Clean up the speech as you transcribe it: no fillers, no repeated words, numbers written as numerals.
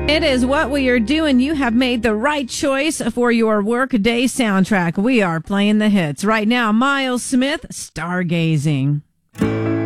It is What We Are Doing. You have made the right choice for your workday soundtrack. We are playing the hits. Right now, Miles Smith, Stargazing.